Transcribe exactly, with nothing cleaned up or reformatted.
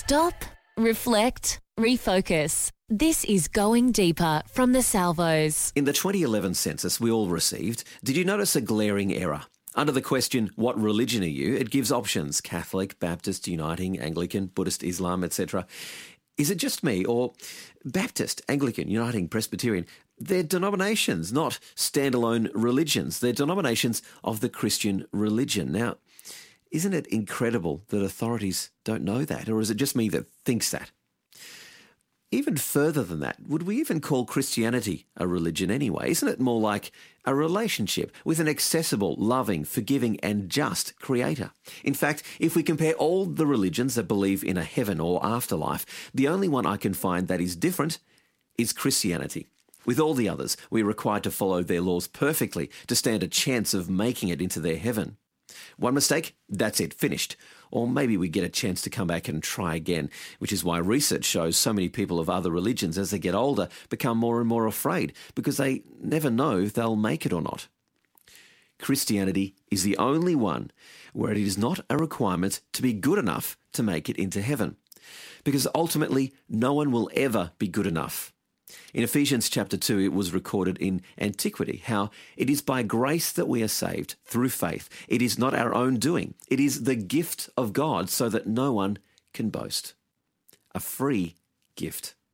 Stop, reflect, refocus. This is Going Deeper from the Salvos. In the twenty eleven census we all received, did you notice a glaring error? Under the question, what religion are you? It gives options: Catholic, Baptist, Uniting, Anglican, Buddhist, Islam, et cetera. Is it just me, or Baptist, Anglican, Uniting, Presbyterian? They're denominations, not standalone religions. They're denominations of the Christian religion. Now, isn't it incredible that authorities don't know that, or is it just me that thinks that? Even further than that, would we even call Christianity a religion anyway? Isn't it more like a relationship with an accessible, loving, forgiving and just creator? In fact, if we compare all the religions that believe in a heaven or afterlife, the only one I can find that is different is Christianity. With all the others, we're required to follow their laws perfectly to stand a chance of making it into their heaven. One mistake, that's it, finished. Or maybe we get a chance to come back and try again, which is why research shows so many people of other religions, as they get older, become more and more afraid because they never know if they'll make it or not. Christianity is the only one where it is not a requirement to be good enough to make it into heaven, because ultimately no one will ever be good enough. In Ephesians chapter two, it was recorded in antiquity how it is by grace that we are saved through faith. It is not our own doing. It is the gift of God so that no one can boast. A free gift.